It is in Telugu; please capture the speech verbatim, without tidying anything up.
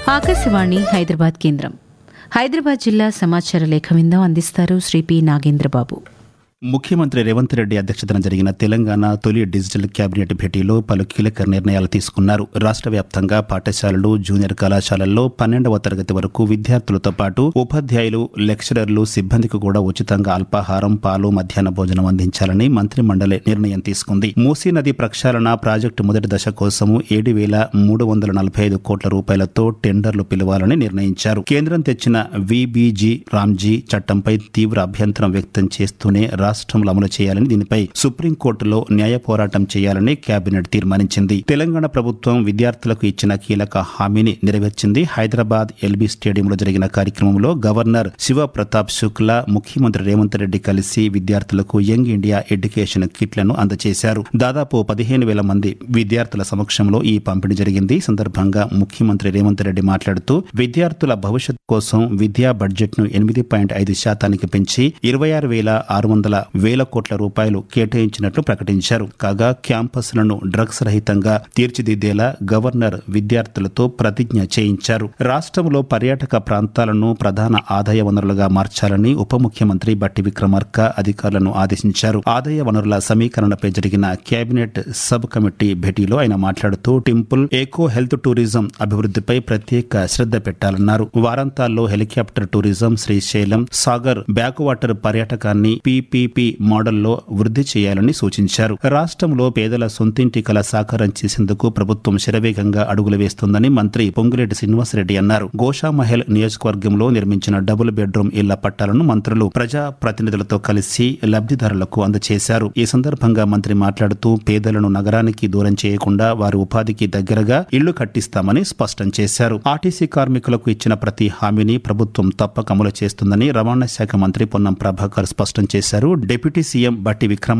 ఆకాశవాణి హైదరాబాద్ కేంద్రం. హైదరాబాద్ జిల్లా సమాచార లేఖ విందాం. అందిస్తారు శ్రీ పి నాగేంద్రబాబు. ముఖ్యమంత్రి రేవంత్ రెడ్డి అధ్యక్షతన జరిగిన తెలంగాణ తొలి డిజిటల్ కేబినెట్ భేటీలో పలు కీలక నిర్ణయాలు తీసుకున్నారు. రాష్ట్ర వ్యాప్తంగా పాఠశాలలు, జూనియర్ కళాశాలల్లో పన్నెండవ తరగతి వరకు విద్యార్థులతో పాటు ఉపాధ్యాయులు, లెక్చరర్లు, సిబ్బందికి కూడా ఉచితంగా అల్పాహారం, పాలు, మధ్యాహ్న భోజనం అందించాలని మంత్రి మండలి నిర్ణయం తీసుకుంది. మూసీ నది ప్రక్షాళన ప్రాజెక్టు మొదటి దశ కోసము ఏడు వేల మూడు వందల నలభై ఐదు కోట్ల రూపాయలతో టెండర్లు పిలవాలని నిర్ణయించారు. కేంద్రం తెచ్చిన విబిజి రామ్జీ చట్టంపై తీవ్ర అభ్యంతరం వ్యక్తం చేస్తూనే రాష్ట్రంలో అమలు చేయాలని, దీనిపై సుప్రీంకోర్టులో న్యాయ పోరాటం చేయాలని కేబినెట్ తీర్మానించింది. తెలంగాణ ప్రభుత్వం విద్యార్థులకు ఇచ్చిన కీలక హామీని నెరవేర్చింది. హైదరాబాద్ ఎల్బీ స్టేడియంలో జరిగిన కార్యక్రమంలో గవర్నర్ శివ ప్రతాప్ శుక్లా, ముఖ్యమంత్రి రేవంత్ రెడ్డి కలిసి విద్యార్థులకు యంగ్ ఇండియా ఎడ్యుకేషన్ కిట్లను అందజేశారు. దాదాపు పదిహేను వేల మంది విద్యార్థుల సమక్షంలో ఈ పంపిణీ జరిగింది. ఈ సందర్భంగా ముఖ్యమంత్రి రేవంత్ రెడ్డి మాట్లాడుతూ విద్యార్థుల భవిష్యత్తు కోసం విద్యా బడ్జెట్ ను ఎనిమిది పాయింట్ ఐదు శాతానికి పెంచి ఇరవై ఆరు వేల ఆరు వందల వేల కోట్ల రూపాయలు కేటాయించినట్లు ప్రకటించారు. కాగా క్యాంపస్లను డ్రగ్స్ రహితంగా తీర్చిదిద్దేలా గవర్నర్ విద్యార్థులతో ప్రతిజ్ఞ చేయించారు. రాష్ట్రంలో పర్యాటక ప్రాంతాలను ప్రధాన ఆదాయ వనరులుగా మార్చాలని ఉప ముఖ్యమంత్రి బట్టి విక్రమార్క అధికారులను ఆదేశించారు. ఆదాయ వనరుల సమీకరణపై జరిగిన కేబినెట్ సబ్ కమిటీ భేటీలో ఆయన మాట్లాడుతూ టెంపుల్, ఎకో హెల్త్ టూరిజం అభివృద్ధిపై ప్రత్యేక శ్రద్ధ పెట్టాలన్నారు. వారాంతాల్లో helicopter tourism, Srisailam, Sagar back water పర్యాటకాన్ని పీపీపీ మోడల్లో వృద్ధి చేయాలని సూచించారు. రాష్ట్రంలో పేదల సొంతింటి కల సాకారం చేసేందుకు ప్రభుత్వం శరవేగంగా అడుగులు వేస్తోందని మంత్రి పొంగులేటి శ్రీనివాసరెడ్డి అన్నారు. గోషామహల్ నియోజకవర్గంలో నిర్మించిన డబుల్ బెడ్రూమ్ ఇళ్ల పట్టాలను మంత్రులు ప్రజా ప్రతినిధులతో కలిసి లబ్ధిదారులకు అందజేశారు. ఈ సందర్భంగా మంత్రి మాట్లాడుతూ పేదలను నగరానికి దూరం చేయకుండా వారి ఉపాధికి దగ్గరగా ఇళ్లు కట్టిస్తామని స్పష్టం చేశారు. ఆర్టీసీ కార్మికులకు ఇచ్చిన ప్రతి హామీని ప్రభుత్వం తప్పక అమలు చేస్తుందని రవాణా శాఖ మంత్రి పొన్నం ప్రభాకర్ స్పష్టం చేశారు. డిప్యూటీ సీఎం బట్టి విక్రమ